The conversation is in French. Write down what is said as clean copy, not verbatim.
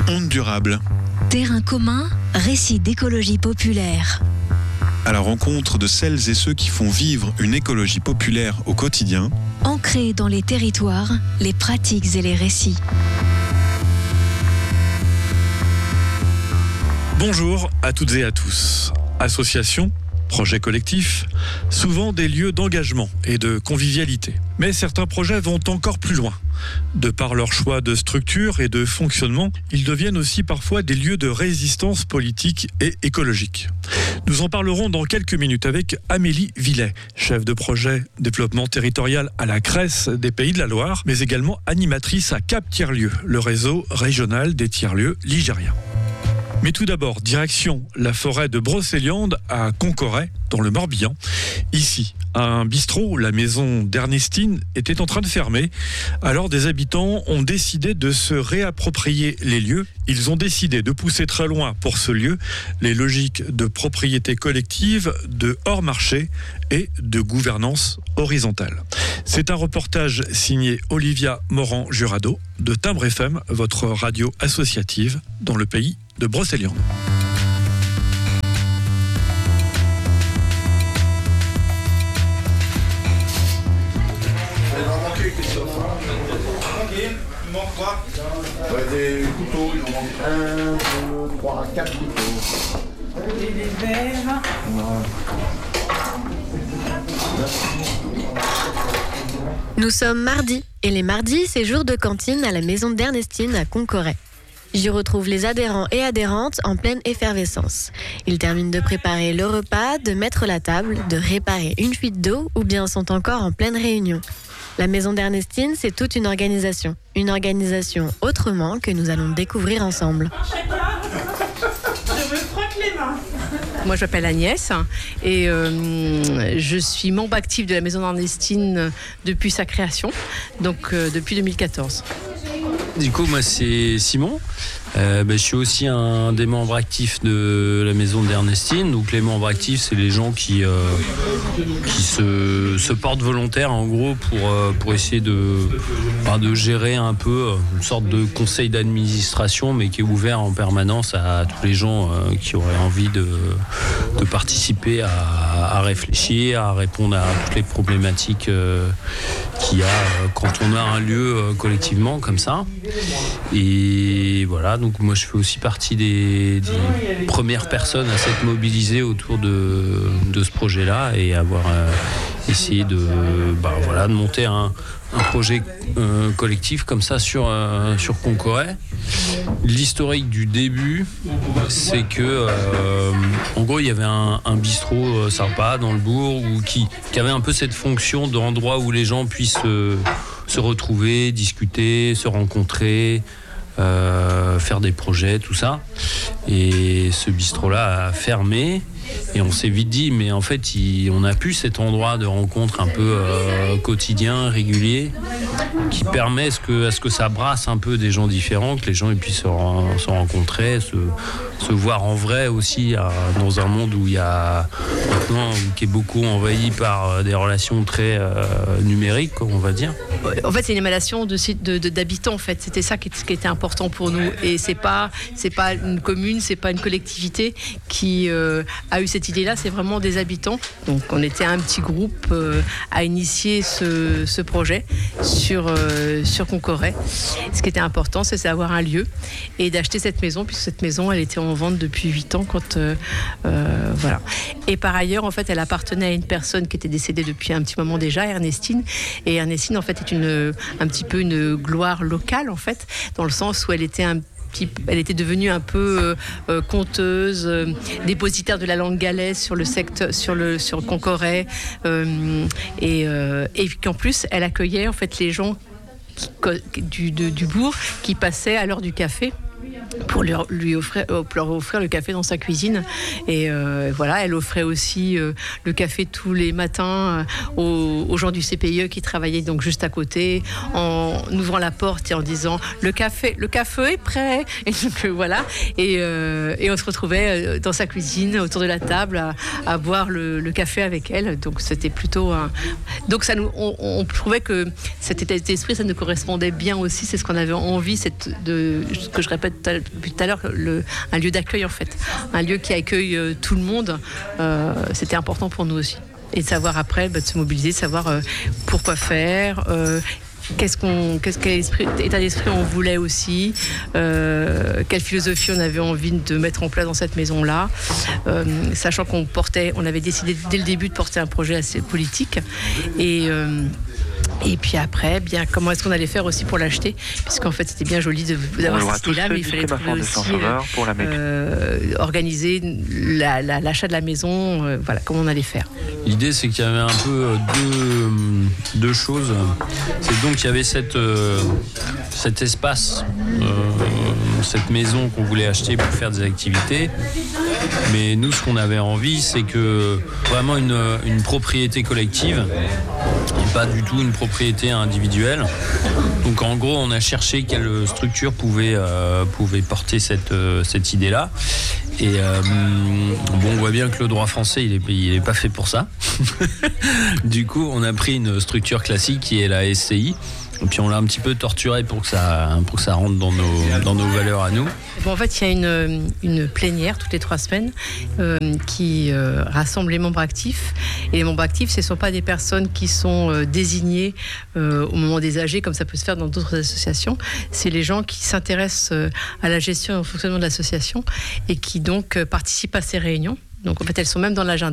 Ondes durables. Terrain commun, récit d'écologie populaire. À la rencontre de celles et ceux qui font vivre une écologie populaire au quotidien. Ancrés dans les territoires, les pratiques et les récits. Bonjour à toutes et à tous. Associations, projets collectifs, souvent des lieux d'engagement et de convivialité. Mais certains projets vont encore plus loin. De par leur choix de structure et de fonctionnement, ils deviennent aussi parfois des lieux de résistance politique et écologique. Nous en parlerons dans quelques minutes avec Amélie Villet, chef de projet développement territorial à la CRES des Pays de la Loire, mais également animatrice à Cap Tiers-Lieux, le réseau régional des tiers-lieux ligériens. Mais tout d'abord, direction la forêt de Brocéliande à Concoret, dans le Morbihan. Ici, un bistrot, la maison d'Ernestine, était en train de fermer. Alors des habitants ont décidé de se réapproprier les lieux. Ils ont décidé de pousser très loin pour ce lieu les logiques de propriété collective, de hors-marché et de gouvernance horizontale. C'est un reportage signé Olivia Morand-Jurado de Timbre FM, votre radio associative dans le pays de Brocéliande. Il manque quoi ? Des couteaux, il en manque 1, 2, 3, 4 couteaux. Et des verres. Nous sommes mardi, et les mardis, c'est jour de cantine à la maison d'Ernestine à Concoret. J'y retrouve les adhérents et adhérentes en pleine effervescence. Ils terminent de préparer le repas, de mettre la table, de réparer une fuite d'eau ou bien sont encore en pleine réunion. La maison d'Ernestine, c'est toute une organisation. Une organisation autrement que nous allons découvrir ensemble. Je me frotte les mains. Moi, je m'appelle Agnès et je suis membre actif de la maison d'Ernestine depuis sa création, donc depuis 2014. Du coup, moi, c'est Simon. Je suis aussi un des membres actifs de la maison d'Ernestine. Donc, les membres actifs, c'est les gens qui se portent volontaires, en gros, pour essayer de gérer un peu une sorte de conseil d'administration, mais qui est ouvert en permanence à tous les gens qui auraient envie de participer à réfléchir, à répondre à toutes les problématiques qu'il y a quand on a un lieu collectivement comme ça. Et voilà, donc moi je fais aussi partie des premières personnes à s'être mobilisées autour de ce projet-là et avoir essayé de monter un projet collectif comme ça sur Concoret. L'historique du début, c'est que en gros il y avait un bistrot sympa dans le bourg qui avait un peu cette fonction d'endroit où les gens puissent se retrouver, discuter, se rencontrer, faire des projets, tout ça. Et ce bistrot-là a fermé. Et on s'est vite dit, mais en fait, on n'a plus cet endroit de rencontre un peu quotidien, régulier, qui permet à ce que ça brasse un peu des gens différents, que les gens puissent se rencontrer, se voir en vrai aussi, dans un monde où il y a maintenant, qui est beaucoup envahi par des relations très numériques, on va dire. En fait, c'est une émanation d'habitants. En fait, c'était ça qui était important pour nous. Et c'est pas une commune, c'est pas une collectivité qui a eu cette idée-là. C'est vraiment des habitants. Donc, on était un petit groupe à initier ce projet sur Concoret. Ce qui était important, c'est d'avoir un lieu et d'acheter cette maison, puisque cette maison, elle était en vente depuis 8 ans. Voilà. Et par ailleurs, en fait, elle appartenait à une personne qui était décédée depuis un petit moment déjà, Ernestine. Et Ernestine, en fait, est un petit peu une gloire locale, en fait, dans le sens où elle était devenue un peu conteuse, dépositaire de la langue galaise sur Concoret, et qu'en plus elle accueillait en fait les gens du bourg qui passaient à l'heure du café. Pour leur offrir le café dans sa cuisine. Et voilà, elle offrait aussi le café tous les matins aux gens du CPIE qui travaillaient donc juste à côté, en ouvrant la porte et en disant le café est prêt. Et donc voilà, et on se retrouvait dans sa cuisine autour de la table à boire le café avec elle. Donc c'était plutôt donc ça on trouvait que cet état d'esprit, ça nous correspondait bien aussi. C'est ce qu'on avait envie, ce que je répète depuis tout à l'heure, un lieu d'accueil en fait, un lieu qui accueille tout le monde. C'était important pour nous aussi. Et de savoir après, de se mobiliser, de savoir pourquoi faire. Quel état d'esprit on voulait aussi, quelle philosophie on avait envie de mettre en place dans cette maison-là, sachant on avait décidé dès le début de porter un projet assez politique et puis après, bien comment est-ce qu'on allait faire aussi pour l'acheter, puisqu'en fait c'était bien joli d'avoir cette idée-là, mais il fallait trouver aussi organiser l'achat de la maison, voilà comment on allait faire. L'idée, c'est qu'il y avait un peu deux choses. C'est donc qu'il y avait cet espace, cette maison qu'on voulait acheter pour faire des activités. Mais nous, ce qu'on avait envie, c'est que vraiment une propriété collective et pas du tout une propriété individuelle. Donc en gros, on a cherché quelle structure pouvait porter cette idée-là. Et on voit bien que le droit français, il est pas fait pour ça. Du coup, on a pris une structure classique qui est la SCI. Et puis on l'a un petit peu torturé pour que ça rentre dans nos valeurs à nous. Bon, en fait, il y a une plénière toutes les 3 semaines qui rassemble les membres actifs. Et les membres actifs, ce ne sont pas des personnes qui sont désignées au moment des AG, comme ça peut se faire dans d'autres associations. C'est les gens qui s'intéressent à la gestion et au fonctionnement de l'association et qui donc participent à ces réunions. Donc en fait, elles sont même dans l'agenda.